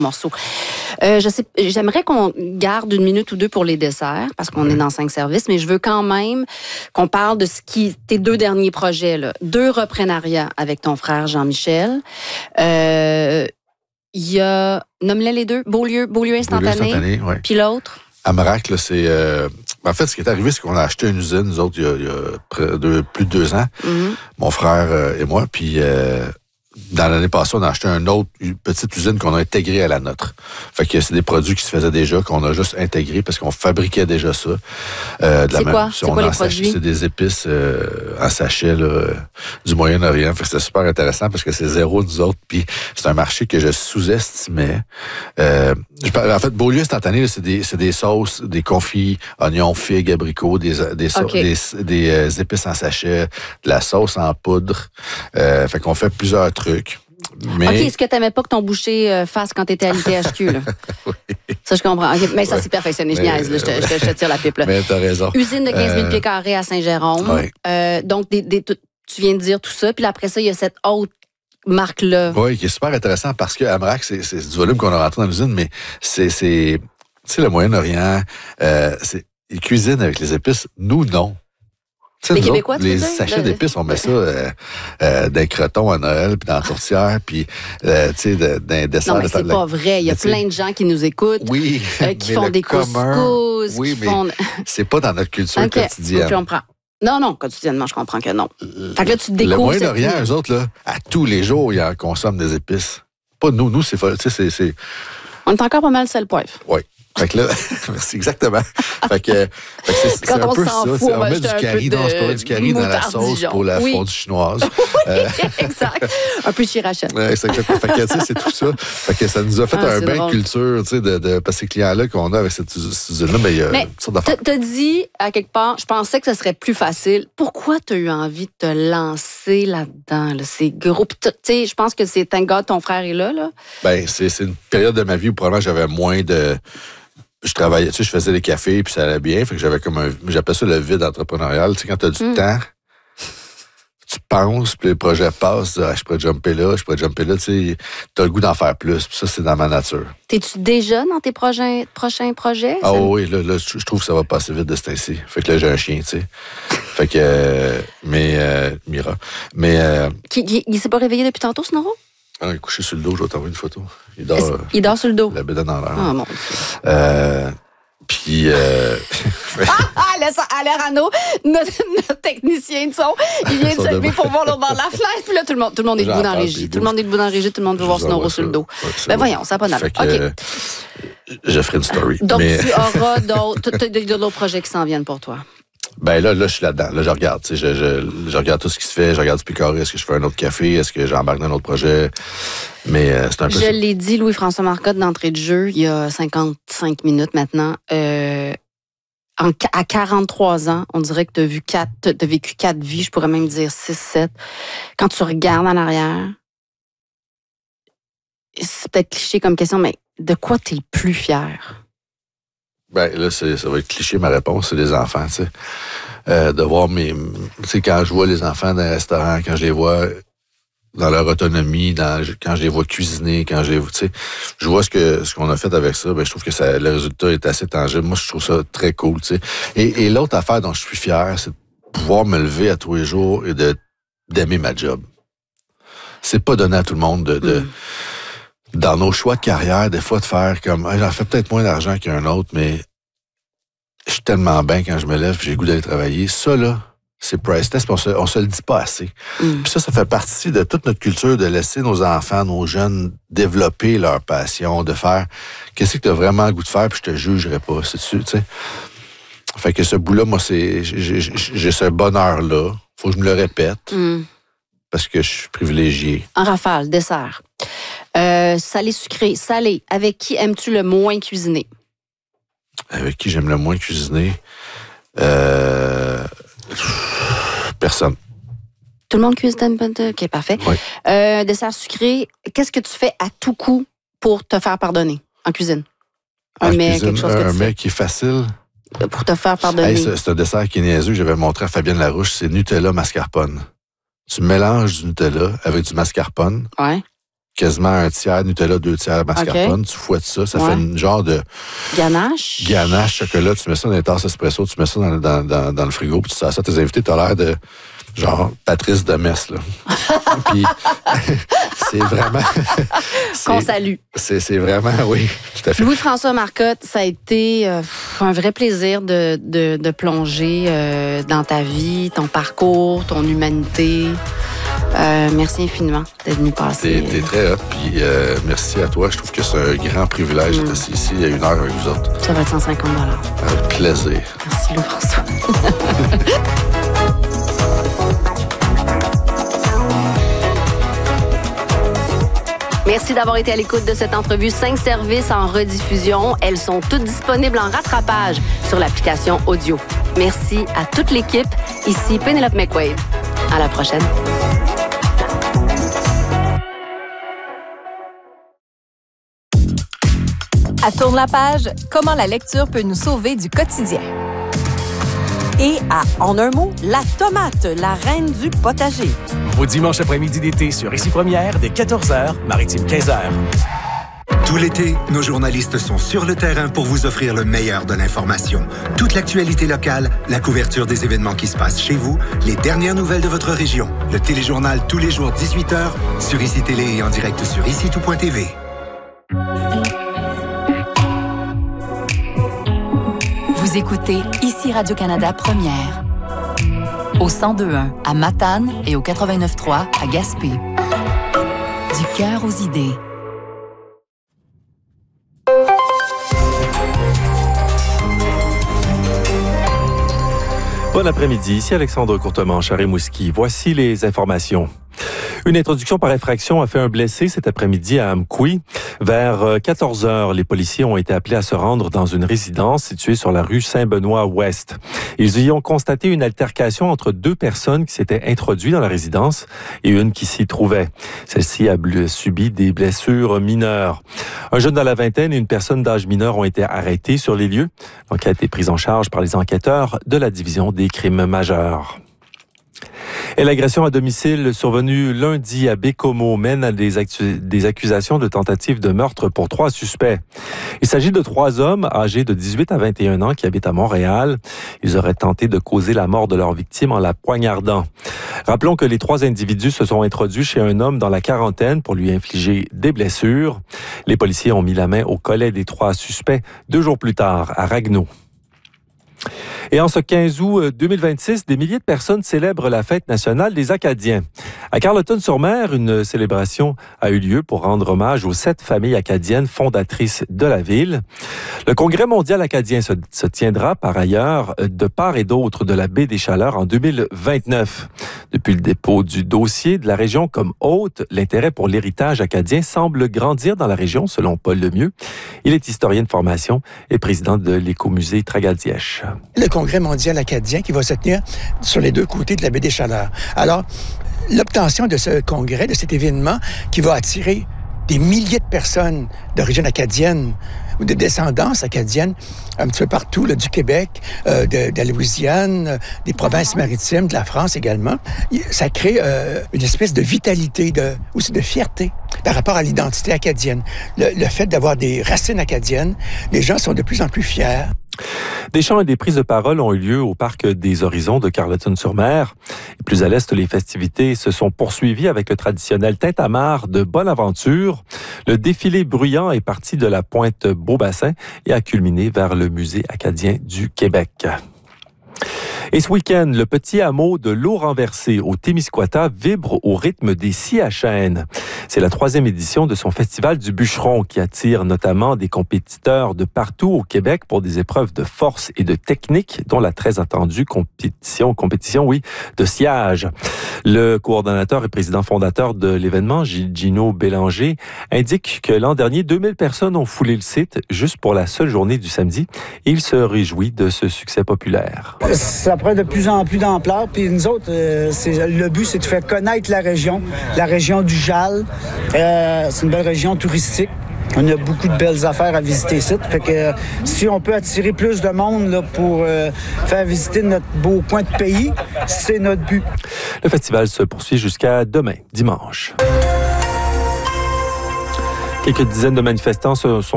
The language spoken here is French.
morceau. J'aimerais qu'on garde 1 minute ou 2 pour les desserts, parce qu'on est dans 5 services, mais je veux quand même qu'on parle de tes 2 derniers projets, là. 2 reprenariats avec ton frère Jean-Michel. Il y a, nomme-les les 2, Beaulieu instantané, ouais. Puis l'autre? Amrac, là, c'est... en fait, ce qui est arrivé, c'est qu'on a acheté une usine, nous autres, il y a plus de 2 ans, mon frère et moi, puis... dans l'année passée, on a acheté une petite usine qu'on a intégrée à la nôtre. Fait que c'est des produits qui se faisaient déjà, qu'on a juste intégrés parce qu'on fabriquait déjà ça. C'est quoi? C'est quoi les produits? C'est des épices en sachet là, du Moyen-Orient. Fait que c'était super intéressant parce que c'est zéro nous autres. Puis c'est un marché que je sous-estimais. En fait, Beaulieu instantané, là, c'est des sauces, des confits, oignons, figues, abricots, des épices en sachet, de la sauce en poudre. Fait qu'on fait plusieurs trucs. Mais... OK, est-ce que tu n'aimais pas que ton boucher fasse quand tu étais à l'ITHQ? Là? Oui. Ça, je comprends. Okay, mais ça, c'est perfectionné. Je niaise. Je te tire la pipe. Là. Mais t'as raison. Usine de 15 000 pieds carrés à Saint-Jérôme. Oui. Donc, tu viens de dire tout ça. Puis après ça, il y a cette autre marque-là. Oui, qui est super intéressant parce que Amrac, c'est du volume qu'on a rentré dans l'usine, mais c'est tu sais, le Moyen-Orient, ils cuisinent avec les épices. Nous, non. Les Québécois, les sachets d'épices, on met ça dans les crotons à Noël, puis dans la tourtière, puis tu sais, dans les desserts. Non, mais c'est pas vrai. Il y a plein de gens qui nous écoute, oui, qui font des couscous. Oui, mais c'est pas dans notre culture quotidienne. Je comprends. Non, quotidiennement, je comprends que non. Fait que là, tu te découvres. Le Moyen-Orient, eux autres, là, à tous les jours, ils en consomment des épices. Pas nous. Nous, c'est... On est encore pas mal sel poivre. Oui. Fait que là, merci, exactement. Fait que c'est un peu ça. On met du curry, non, c'est pas du curry dans la sauce pour la fondue chinoise. Oui, exact. Un peu chiracha. Exactement. Fait que, tu sais, c'est tout ça. Fait que ça nous a fait un bain de culture, tu sais, parce que ces clients-là qu'on a avec cette usine-là, mais il y a une sorte d'affaire. T'as dit, à quelque part, je pensais que ce serait plus facile. Pourquoi t'as eu envie de te lancer là-dedans, là? C'est gros. Tu sais, je pense que c'est thank God, ton frère est là. Ben, c'est une période de ma vie où probablement j'avais moins de... Je travaillais, tu sais, je faisais des cafés, puis ça allait bien. Fait que j'avais comme j'appelle ça le vide entrepreneurial. Tu sais, quand tu as du temps, tu penses, puis le projet passe, je pourrais jumper là, tu sais, tu as le goût d'en faire plus. Puis ça, c'est dans ma nature. T'es-tu déjà dans tes prochains projets? Ah oui, là, je trouve que ça va passer vite de ce temps-ci. Fait que là, j'ai un chien, tu sais. Fait que, Mira. Mais... Il s'est pas réveillé depuis tantôt, ce Noro? Ah, il est couché sur le dos, je vais t'envoyer une photo. Il dort sur le dos. La bédaine dans l'air. Ah, mon Puis... laisse aller Arnaud, notre technicien de son. Il vient de se lever pour voir l'autre bord de la fenêtre. Puis là, tout le monde est debout dans la régie. Tout le monde est debout dans la régie. Tout le monde veut voir son Noro sur le dos. Ben voyons, ça n'a pas d'allure. OK. Je ferai une story. Donc, tu auras d'autres projets qui s'en viennent pour toi. Ben là, je suis là-dedans. Là, je regarde. Je regarde tout ce qui se fait. Je regarde du picoré. Est-ce que je fais un autre café? Est-ce que j'embarque dans un autre projet? Mais c'est un peu ça. Je l'ai dit, Louis-François Marcotte, d'entrée de jeu, il y a 55 minutes maintenant. À 43 ans, on dirait que t'as vécu 4 vies, je pourrais même dire 6, 7. Quand tu regardes en arrière, c'est peut-être cliché comme question, mais de quoi t'es le plus fier? Ben là, ça va être cliché, ma réponse, c'est les enfants, tu sais. De voir tu sais, quand je vois les enfants dans les restaurants, quand je les vois dans leur autonomie, quand je les vois cuisiner, quand je les vois, tu sais, je vois ce qu'on a fait avec ça, ben je trouve que le résultat est assez tangible. Moi, je trouve ça très cool, tu sais. Et l'autre affaire dont je suis fier, c'est de pouvoir me lever à tous les jours et d'aimer ma job. C'est pas donné à tout le monde dans nos choix de carrière, des fois, de faire comme, j'en fais peut-être moins d'argent qu'un autre, mais je suis tellement bien quand je me lève, j'ai le goût d'aller travailler. Ça, là, c'est priceless, puis on se le dit pas assez. Puis ça fait partie de toute notre culture de laisser nos enfants, nos jeunes, développer leur passion, de faire qu'est-ce que tu as vraiment le goût de faire, puis je te jugerai pas, c'est-tu, tu sais. Fait que ce bout-là, moi, j'ai ce bonheur-là. Faut que je me le répète, parce que je suis privilégié. En rafale, dessert. Salé, sucré, salé. Avec qui aimes-tu le moins cuisiner? Avec qui j'aime le moins cuisiner? Personne. Tout le monde cuisine? OK, parfait. Oui. Dessert sucré, qu'est-ce que tu fais à tout coup pour te faire pardonner en cuisine? Quelque chose que tu fais. Un mets qui est facile? Pour te faire pardonner. Hey, c'est un dessert qui est niaiseux. J'avais montré à Fabienne Larouche, c'est Nutella mascarpone. Tu mélanges du Nutella avec du mascarpone. Ouais. quasiment un tiers Nutella, 2 tiers mascarpone. Tu fouettes ça. Ça fait une genre de... Ganache. Ganache, chocolat. Tu mets ça dans les tasses espresso. Tu mets ça dans le frigo. Puis tu sers ça à tes invités. Tu as l'air de... genre Patrice de Metz, là. Puis, c'est vraiment... Qu'on salue. C'est vraiment, oui, tout à fait. Louis-François Marcotte, ça a été un vrai plaisir de plonger dans ta vie, ton parcours, ton humanité. Merci infiniment d'être venu passer. T'es très hot, puis merci à toi. Je trouve que c'est un grand privilège d'être assis ici il y a 1 heure avec vous autres. Ça va être 150 $. Avec plaisir. Merci, Louis-François. Merci d'avoir été à l'écoute de cette entrevue. 5 services en rediffusion. Elles sont toutes disponibles en rattrapage sur l'application audio. Merci à toute l'équipe. Ici Penelope McQuaid. À la prochaine. À Tourne la page, comment la lecture peut nous sauver du quotidien. Et à En un mot, la tomate, la reine du potager. Vos dimanches après-midi d'été sur Ici Première, dès 14h, Maritime 15h. Tout l'été, nos journalistes sont sur le terrain pour vous offrir le meilleur de l'information. Toute l'actualité locale, la couverture des événements qui se passent chez vous, les dernières nouvelles de votre région. Le téléjournal tous les jours 18h sur Ici Télé et en direct sur icitout.tv. Vous écoutez Ici Radio-Canada Première. Au 102.1 à Matane et au 89.3 à Gaspé. Du cœur aux idées. Bon après-midi, ici Alexandre Courtemanche à Rimouski. Voici les informations. Une introduction par infraction a fait un blessé cet après-midi à Amqui. Vers 14 heures, les policiers ont été appelés à se rendre dans une résidence située sur la rue Saint-Benoît-Ouest. Ils y ont constaté une altercation entre 2 personnes qui s'étaient introduites dans la résidence et une qui s'y trouvait. Celle-ci a subi des blessures mineures. Un jeune dans la vingtaine et une personne d'âge mineur ont été arrêtés sur les lieux. L'enquête est prise en charge par les enquêteurs de la division des crimes majeurs. Et l'agression à domicile survenue lundi à Bécomo mène à des accusations de tentative de meurtre pour 3 suspects. Il s'agit de 3 hommes âgés de 18 à 21 ans qui habitent à Montréal. Ils auraient tenté de causer la mort de leur victime en la poignardant. Rappelons que les 3 individus se sont introduits chez un homme dans la quarantaine pour lui infliger des blessures. Les policiers ont mis la main au collet des 3 suspects 2 jours plus tard à Ragno. Et en ce 15 août 2026, des milliers de personnes célèbrent la fête nationale des Acadiens. À Carleton-sur-Mer, une célébration a eu lieu pour rendre hommage aux 7 familles acadiennes fondatrices de la ville. Le Congrès mondial acadien se tiendra par ailleurs de part et d'autre de la baie des Chaleurs en 2029. Depuis le dépôt du dossier de la région comme hôte, l'intérêt pour l'héritage acadien semble grandir dans la région, selon Paul Lemieux. Il est historien de formation et président de l'écomusée Tragadièche. Le Congrès mondial acadien qui va se tenir sur les 2 côtés de la baie des Chaleurs. Alors, l'obtention de ce congrès, de cet événement qui va attirer des milliers de personnes d'origine acadienne ou de descendance acadienne un petit peu partout, là, du Québec, de la Louisiane, des provinces maritimes, de la France également. Ça crée une espèce de vitalité, aussi de fierté par rapport à l'identité acadienne. Le fait d'avoir des racines acadiennes, les gens sont de plus en plus fiers. Des chants et des prises de parole ont eu lieu au Parc des Horizons de Carleton-sur-Mer. Plus à l'est, les festivités se sont poursuivies avec le traditionnel tintamarre de Bonaventure. Le défilé bruyant est parti de la pointe Beaubassin et a culminé vers le Musée acadien du Québec. Et ce week-end, le petit hameau de l'Eau-Renversée au Témiscouata vibre au rythme des scies à chêne. C'est la 3e édition de son festival du bûcheron qui attire notamment des compétiteurs de partout au Québec pour des épreuves de force et de technique, dont la très attendue compétition de sciage. Le coordonnateur et président fondateur de l'événement, Gino Bélanger, indique que l'an dernier, 2000 personnes ont foulé le site juste pour la seule journée du samedi et il se réjouit de ce succès populaire. Ça prend de plus en plus d'ampleur. Puis nous autres, le but, c'est de faire connaître la région du Jalles. C'est une belle région touristique. On a beaucoup de belles affaires à visiter ici. Fait que si on peut attirer plus de monde là, pour faire visiter notre beau coin de pays, c'est notre but. Le festival se poursuit jusqu'à demain, dimanche. Quelques dizaines de manifestants sont